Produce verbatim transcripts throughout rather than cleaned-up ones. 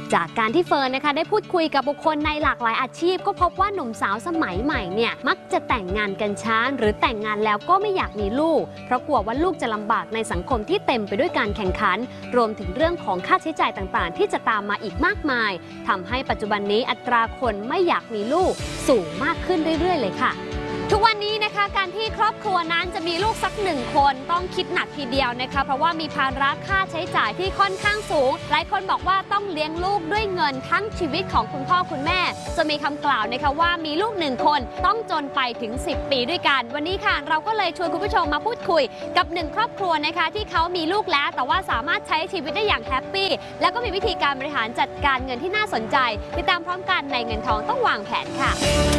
จากการที่เฟิร์นนะคะได้พูดคุยกับบุคคลในหลากหลายอาชีพก็พบว่าหนุ่มสาวสมัยใหม่เนี่ยมักจะแต่งงานกันช้าหรือแต่งงานแล้วก็ไม่อยากมีลูกเพราะกลัวว่าลูกจะลำบากในสังคมที่เต็มไปด้วยการแข่งขันรวมถึงเรื่องของค่าใช้จ่ายต่างๆที่จะตามมาอีกมากมายทำให้ปัจจุบันนี้อัตราคนไม่อยากมีลูกสูงมากขึ้นเรื่อยๆเลยค่ะทุกวันนี้นะคะการที่ครอบครัวนั้นจะมีลูกสักหนึ่งคนต้องคิดหนักทีเดียวนะคะเพราะว่ามีภาระค่าใช้จ่ายที่ค่อนข้างสูงหลายคนบอกว่าต้องเลี้ยงลูกด้วยเงินทั้งชีวิตของคุณพ่อคุณแม่จะมีคำกล่าวนะคะว่ามีลูกหนึ่งคนต้องจนไปถึงสิบปีด้วยกันวันนี้ค่ะเราก็เลยชวนคุณผู้ชมมาพูดคุยกับหนึ่งครอบครัวนะคะที่เขามีลูกแล้วแต่ว่าสามารถใช้ชีวิตได้อย่างแฮปปี้แล้วก็มีวิธีการบริหารจัดการเงินที่น่าสนใจติดตามพร้อมกันในเงินทองต้องวางแผนค่ะ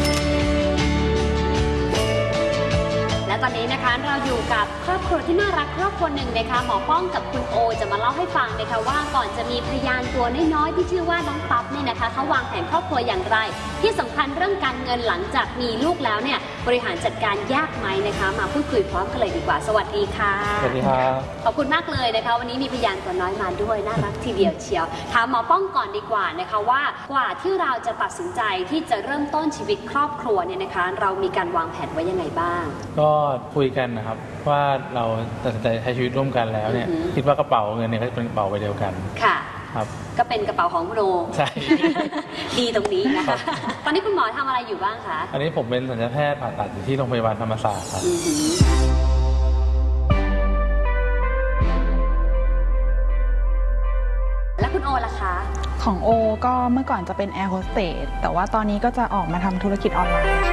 และตอนนี้นะคะเราอยู่กับครอบครัวที่น่ารักครอบครัวหนึ่งนะคะหมอป้องกับคุณโอจะมาเล่าให้ฟังนะคะว่าก่อนจะมีพยานตัวน้อยๆที่ชื่อว่าน้องปั๊บเนี่ยนะคะเขาวางแผนครอบครัวอย่างไรที่สำคัญเรื่องการเงินหลังจากมีลูกแล้วเนี่ยบริหารจัดการยากไหมนะคะมาพูดคุยพร้อมกันเลยดีกว่าสวัสดีค่ะสวัสดีครับขอบคุณมากเลยนะคะวันนี้มีพยานตัวน้อยมาด้วยน่ารักทีเดียวเชียวถามหมอป้องก่อนดีกว่านะคะว่ากว่าที่เราจะตัดสินใจที่จะเริ่มต้นชีวิตครอบครัวเนี่ยนะคะเรามีการวางแผนไว้ยังไงบ้างก็คุยกันนะครับว่าเราตัดสินใจใช้ชีวิตร่วมกันแล้วเนี่ยคิดว่ากระเป๋าเงินเนี่ยก็จะเป็นกระเป๋าใบเดียวกันค่ะครับก็เป็นกระเป๋าของคุณโอใช่ดีตรงนี้นะคะตอนนี้คุณหมอทำอะไรอยู่บ้างคะอันนี้ผมเป็นศัลยแพทย์ผ่าตัดอยู่ที่โรงพยาบาลธรรมศาสตร์ครับแล้วคุณโอล่ะคะของโอก็เมื่อก่อนจะเป็นแอร์โฮสเตสแต่ว่าตอนนี้ก็จะออกมาทำธุรกิจออนไลน์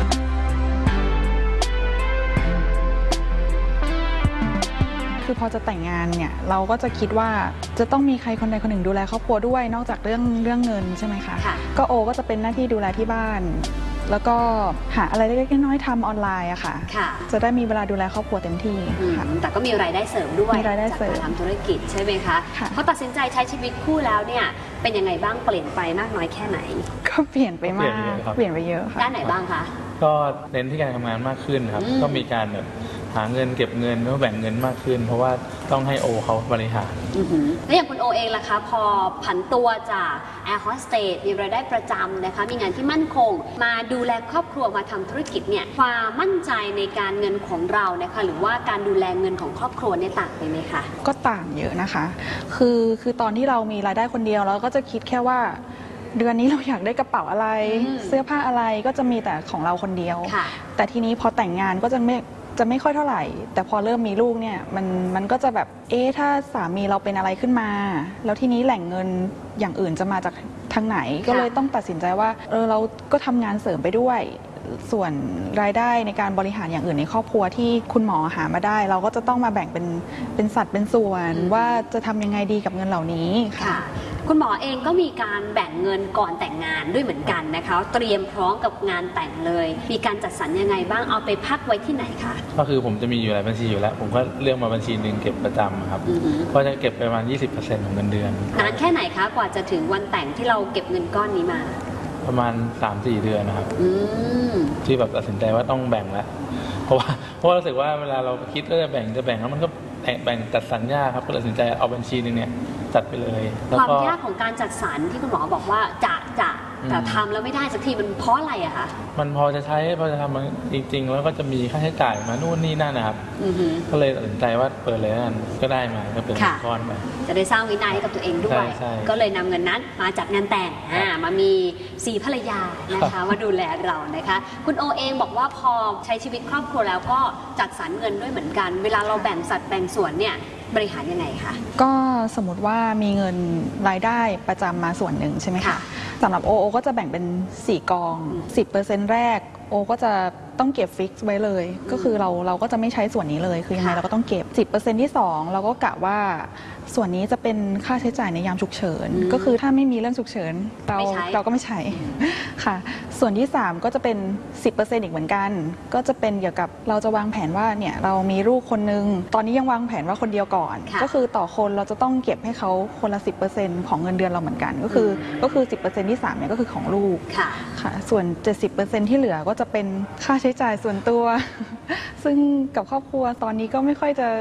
คือพอจะแต่งงานเนี่ยเราก็จะคิดว่าจะต้องมีใครคนใดคนหนึ่งดูแลครอบครัวด้วยนอกจากเรื่องเรื่องเงินใช่ไหมคะก็โอก็จะเป็นหน้าที่ดูแลที่บ้านแล้วก็หาอะไรเล็กๆน้อยๆทำออนไลน์อะค่ะจะได้มีเวลาดูแลครอบครัวเต็มที่แต่ก็มีรายได้เสริมด้วยมีรายได้เสริมทำธุรกิจใช่ไหมคะพอตัดสินใจใช้ชีวิตคู่แล้วเนี่ยเป็นยังไงบ้างเปลี่ยนไปมากน้อยแค่ไหนก็เปลี่ยนไปมากเปลี่ยนไปเยอะค่ะด้านไหนบ้างคะก็เน้นที่การทำงานมากขึ้นครับก็มีการแบบหาเงินเก็บเงินแล้วแบ่งเงินมากขึ้นเพราะว่าต้องให้โอเขาบริหารแล้วอย่างคุณโอเองล่ะคะพอผันตัวจากแอร์โฮสเตสมีรายได้ประจำนะคะมีงานที่มั่นคงมาดูแลครอบครัวมาทำธุรกิจเนี่ยความมั่นใจในการเงินของเรานะคะหรือว่าการดูแลเงินของครอบครัวเนี่ยต่างไปไหมคะก็ต่างเยอะนะคะคือคือตอนที่เรามีรายได้คนเดียวเราก็จะคิดแค่ว่าเดือนนี้เราอยากได้กระเป๋าอะไรเสื้อผ้าอะไรก็จะมีแต่ของเราคนเดียวแต่ทีนี้พอแต่งงานก็จะไม่จะไม่ค่อยเท่าไหร่แต่พอเริ่มมีลูกเนี่ยมันมันก็จะแบบเอ๊ะถ้าสามีเราเป็นอะไรขึ้นมาแล้วทีนี้แหล่งเงินอย่างอื่นจะมาจากทางไหนก็เลยต้องตัดสินใจว่าเออเราก็ทำงานเสริมไปด้วยส่วนรายได้ในการบริหารอย่างอื่นในครอบครัวที่คุณหมอหามาได้เราก็จะต้องมาแบ่งเป็นเป็นสัดเป็นส่วนว่าจะทำยังไงดีกับเงินเหล่านี้ค่ะคุณหมอเองก็มีการแบ่งเงินก่อนแต่งงานด้วยเหมือนกันนะคะเตรียมพร้อมกับงานแต่งเลยมีการจัดสรรยังไงบ้างเอาไปพักไว้ที่ไหนคะก็คือผมจะมีอยู่หลายบัญชีอยู่แล้วผมก็เลือกมาบัญชีหนึ่งเก็บประจำครับก็จะเก็บประมาณ ยี่สิบเปอร์เซ็นต์ ของเงินเดือนนานแค่ไหนคะกว่าจะถึงวันแต่งที่เราเก็บเงินก้อนนี้มาประมาณ สามถึงสี่ เดือนนะครับที่แบบตัดสินใจว่าต้องแบ่งแล้วเพราะว่าเพราะรู้สึกว่าเวลาเราคิดว่าจะแบ่งจะแบ่งแล้วมันก็แบ่งจัดสรรยากครับก็ตัดสินใจเอาบัญชีนึงเนี่ยจัดไปเลยความยากของการจัดสรรที่คุณหมอบอกว่าจะจะแต่ทำแล้วไม่ได้สักทีมันเพราะอะไรอะคะมันพอจะใช้พอจะทำมันจริงๆแล้วก็จะมีค่าใช้จ่ายมานู่นนี่นั่นนะครับก็เลยตัดสินใจว่าเปิดเลยนั่นก็ได้มาก็เป็นก้อนไปจะได้สร้างวินัยให้กับตัวเองด้วยก็เลยนำเงินนั้นมาจัดงานแต่งมามีสี่ภรรยานะคะมาดูแลเรานะคะคุณโอเองบอกว่าพอใช้ชีวิตครอบครัวแล้วก็จัดสรรเงินด้วยเหมือนกันเวลาเราแบ่งสัดแบ่งส่วนเนี่ยบริหารยังไงคะก็สมมติว่ามีเงินรายได้ประจำมาส่วนหนึ่งใช่ไหมคะสำหรับโอโอก็จะแบ่งเป็นสี่กอง สิบเปอร์เซ็นต์ แรกโอก็จะต้องเก็บฟิกซ์ไว้เลยก็คือเราเราก็จะไม่ใช้ส่วนนี้เลยคือยังไงเราก็ต้องเก็บ สิบเปอร์เซ็นต์ ที่สองเราก็กะว่าส่วนนี้จะเป็นค่าใช้จ่ายในยามฉุกเฉินก็คือถ้าไม่มีเรื่องฉุกเฉินเราเราก็ไม่ใช้ค่ะส่วนที่สามก็จะเป็น สิบเปอร์เซ็นต์ อีกเหมือนกันก็จะเป็นเกี่ยวกับเราจะวางแผนว่าเนี่ยเรามีลูกคนนึงตอนนี้ยังวางแผนว่าคนเดียวก่อนก็คือต่อคนเราจะต้องเก็บให้เขาคนละ สิบเปอร์เซ็นต์ ของเงินเดือนเราเหมือนกันก็คือก็คือ สิบเปอร์เซ็นต์ ที่สามเนี่ยก็คือของลูกค่ะส่วน เจ็ดสิบเปอร์เซ็นต์ ที่เหลือก็จะเป็นค่าใช้จ่ายส่วนตัวซึ่งกับครอบครัวตอนนี้ก็ไม่ค่อยจะ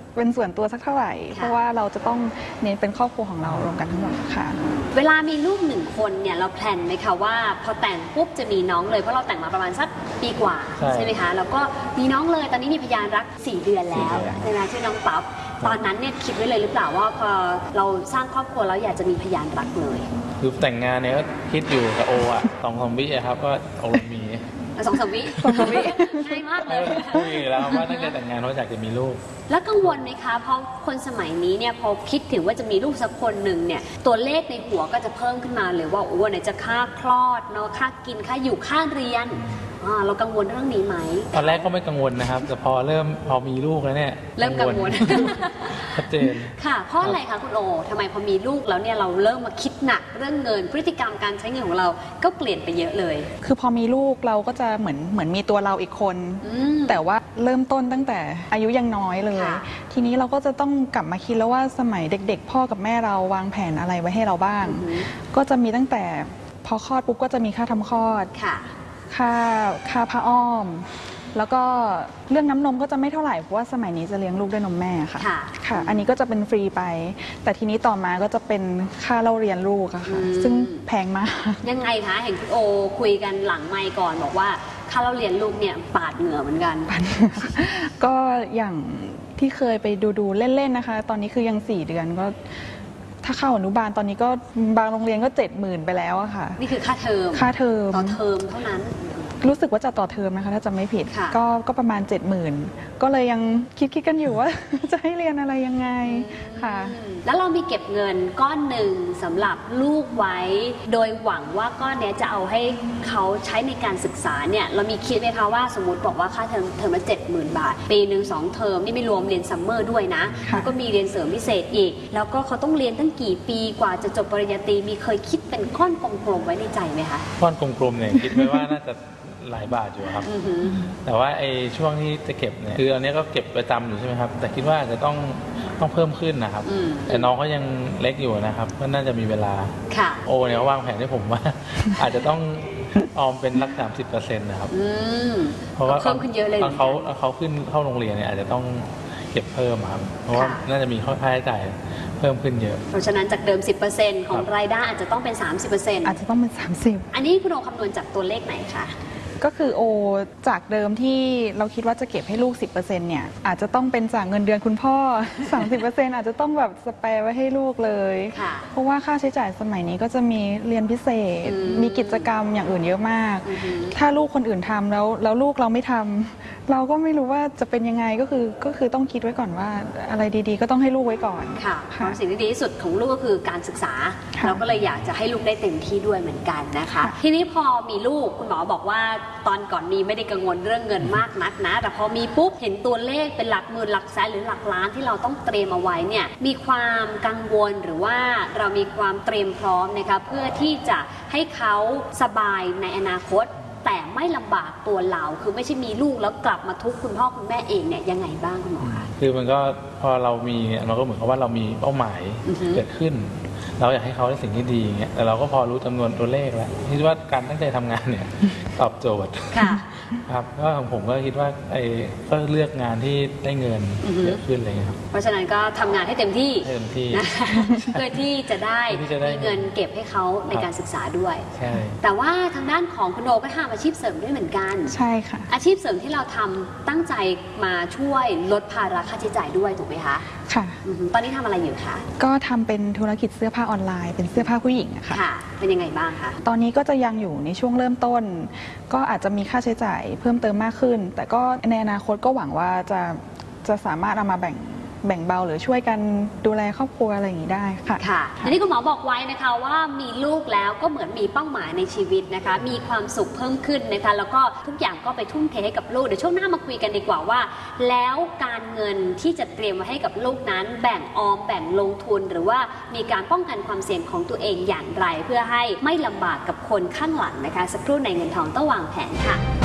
เป็นส่วนตัวสักเท่าไหร่เพราะว่าเราจะต้องเน้นเป็นครอบครัวของเรารวมกันทั้งหมดค่ะเวลามีลูกหนึ่งคนเนี่ยเราแพลนไหมคะว่าพอแต่งปุ๊บจะมีน้องเลยเพราะเราแต่งมาประมาณสักปีกว่าใช่ไหมคะแล้วก็มีน้องเลยตอนนี้มีพยานรักสี่เดือนแล้วใช่ไหมชื่อน้องปั๊บตอนนั้นเนี่ยคิดไว้เลยหรือเปล่าว่าพอเราสร้างครอบครัวแล้วอยากจะมีพยานรักเลยคือแต่งงานเนี่ยก็คิดอยู่กับโออ่ะสองสามวิครับก็โอมีสองสามวิสองสามวิง่ายมากเลยคุยแล้วว่าตั้งใจแต่งงานเพราะอยากจะมีลูกแล้วกังวลไหมคะเพราะคนสมัยนี้เนี่ยพอคิดถึงว่าจะมีลูกสักคนหนึ่งเนี่ยตัวเลขในหัวก็จะเพิ่มขึ้นมาเลยว่าโอ้ไหนจะค่าคลอดเนาะค่ากินค่าอยู่ค่าเรียนเรากังวลเรื่องนี้ไหมตอนแรกก็ไม่กังวลนะครับแต่พอเริ่มพอมีลูกแล้วเนี่ยเริ่มกังวลชัดเจนค่ะเพราะอะไรคะคุณโอทำไมพอมีลูกแล้วเนี่ยเราเริ่มมาคิดหนักเรื่องเงินพฤติกรรมการใช้เงินของเราก็เปลี่ยนไปเยอะเลยคือพอมีลูกเราก็จะเหมือนเหมือนมีตัวเราอีกคนแต่ว่าเริ่มต้นตั้งแต่อายุยังน้อยเลยทีนี้เราก็จะต้องกลับมาคิดแล้วว่าสมัยเด็กๆพ่อกับแม่เราวางแผนอะไรไว้ให้เราบ้างก็จะมีตั้งแต่พอคลอดปุ๊บก็จะมีค่าทำคลอดค่าค่าผ้าอ้อมแล้วก็เรื่องน้ำนมก็จะไม่เท่าไหร่เพราะว่าสมัยนี้จะเลี้ยงลูกด้วยนมแม่ค่ะค่ะอันนี้ก็จะเป็นฟรีไปแต่ทีนี้ต่อมาก็จะเป็นค่าเล่าเรียนลูกอะค่ะซึ่งแพงมากยังไงคะเห็นคุณโอคุยกันหลังไมค์ก่อนบอกว่าค่าเล่าเรียนลูกเนี่ยปาดเหงื่อเหมือนกันก็อย่างที่เคยไปดูดูเล่นๆนะคะตอนนี้คือยังสี่เดือนก็ถ้าเข้าอนุบาลตอนนี้ก็บางโรงเรียนก็เจ็ดหมื่นไปแล้วอะค่ะนี่คือค่าเทอมค่าเทอมต่อเทอมเท่านั้นรู้สึกว่าจะต่อเทอมนะคะถ้าจำไม่ผิดก็ก็ประมาณ เจ็ดหมื่น ก็เลยยังคิดคิดกันอยู่ว่าจะให้เรียนอะไรยังไงค่ะแล้วเรามีเก็บเงินก้อนหนึ่งสำหรับลูกไว้โดยหวังว่าก้อนนี้จะเอาให้เขาใช้ในการศึกษาเนี่ยเรามีคิดไหมคะว่าสมมติบอกว่าค่าเทอมเทอมละเจ็ดหมื่นบาทปีหนึ่งสองเทอมนี่ไม่รวมเรียนซัมเมอร์ด้วยนะแล้วก็มีเรียนเสริมพิเศษอีกแล้วก็เขาต้องเรียนตั้งกี่ปีกว่าจะจบปริญญาตรีมีเคยคิดเป็นก้อนกลมๆไว้ในใจไหมคะก้อนกลมๆเนี่ยคิดไว้ว่าน่าจะหลายบาทอยู่ครับแต่ว่าไอ้ช่วงที่จะเก็บเนี่ยคืออันนี้ก็เก็บประจำอยู่ใช่ไหมครับแต่คิดว่าจะต้องต้องเพิ่มขึ้นนะครับแต่น้องเขายังเล็กอยู่นะครับก็น่าจะมีเวลาโอเนี่ยเขาวางแผนให้ผมว่าอาจจะต้องออมเป็นรักสามสิบเปอร์เซ็นต์นะครับเพราะว่าเพิ่มขึ้นเยอะเลยตอนเขาเขาขึ้นเข้าโรงเรียนเนี่ยอาจจะต้องเก็บเพิ่มครับเพราะว่าน่าจะมีค่าใช้จ่ายเพิ่มขึ้นเยอะเพราะฉะนั้นจากเดิม สิบเปอร์เซ็นต์ ของรายได้อาจจะต้องเป็น สามสิบเปอร์เซ็นต์อาจจะต้องเป็นสามสิบอันนี้คุณโอคำนวณจากตัวเลขไหนคะก็คือโอจากเดิมที่เราคิดว่าจะเก็บให้ลูก สิบเปอร์เซ็นต์ เนี่ยอาจจะต้องเป็นจากเงินเดือนคุณพ่อ สามสิบเปอร์เซ็นต์ อาจจะต้องแบบสเปร์ไว้ให้ลูกเลยเพราะว่าค่าใช้จ่ายสมัยนี้ก็จะมีเรียนพิเศษมีกิจกรรมอย่างอื่นเยอะมากถ้าลูกคนอื่นทำแล้วแล้วลูกเราไม่ทำเราก็ไม่รู้ว่าจะเป็นยังไงก็คือก็คือต้องคิดไว้ก่อนว่าอะไรดีๆก็ต้องให้ลูกไว้ก่อนค่ะสิ่งที่ดีที่สุดของลูกก็คือการศึกษาเราก็เลยอยากจะให้ลูกได้เต็มที่ด้วยเหมือนกันนะคะทีนี้พอมีลูกคุณหมอบอกว่าตอนก่อนนี้ไม่ได้กังวลเรื่องเงินมากนักนะแต่พอมีปุ๊บเห็นตัวเลขเป็นหลักหมื่นหลักแสนหรือหลักล้านที่เราต้องเตรียมเอาไว้เนี่ยมีความกังวลหรือว่าเรามีความเตรียมพร้อมนะคะเพื่อที่จะให้เขาสบายในอนาคตแต่ไม่ลำบากตัวเราคือไม่ใช่มีลูกแล้วกลับมาทุกข์คุณพ่อคุณแม่เองเนี่ยยังไงบ้างคุณหมอคะคือมันก็พอเรามีเราก็เหมือนกับว่าเรามีเป้าหมายเกิดขึ้นเราอยากให้เขาได้สิ่งที่ดีเงี้ยแต่เราก็พอรู้จำนวนตัวเลขแล้วคิดว่าการตั้งใจทำงานเนี่ยตอบโจทย์ครับก็ของผมก็คิดว่าไอ้ก็เลือกงานที่ได้เงินเยอะขึ้นอะไรเงี้ยครับเพราะฉะนั้นก็ทำงานให้เต็มที่เต็มที่เพื่อที่จะได้มีเงินเก็บให้เขาในการศึกษาด้วยใช่แต่ว่าทางด้านของคุณโอก็ทำอาชีพเสริมด้วยเหมือนกันใช่ค่ะอาชีพเสริมที่เราทำตั้งใจมาช่วยลดภาระค่าใช้จ่ายด้วยถูกไหมคะค่ะตอนนี้ทำอะไรอยู่คะก็ทำเป็นธุรกิจเสื้อผ้าออนไลน์เป็นเสื้อผ้าผู้หญิงอะค่ะค่ะเป็นยังไงบ้างคะตอนนี้ก็จะยังอยู่ในช่วงเริ่มต้นก็อาจจะมีค่าใช้จ่ายเพิ่มเติมมากขึ้นแต่ก็ในอนาคตก็หวังว่าจะจะสามารถเอามาแบ่งแบ่งเบาหรือช่วยกันดูแลครอบครัวอะไรอย่างนี้ได้ค่ะค่ะอันนี้คุณหมอบอกไว้นะคะว่ามีลูกแล้วก็เหมือนมีเป้าหมายในชีวิตนะคะมีความสุขเพิ่มขึ้นนะคะแล้วก็ทุกอย่างก็ไปทุ่มเทให้กับลูกเดี๋ยวช่วงหน้ามาคุยกันดีกว่าว่าแล้วการเงินที่จะเตรียมไว้ให้กับลูกนั้นแบ่งออมแบ่งลงทุนหรือว่ามีการป้องกันความเสี่ยงของตัวเองอย่างไรเพื่อให้ไม่ลำบากกับคนข้างหลังนะคะสักครู่ในเงินทองต้องวางแผนค่ะ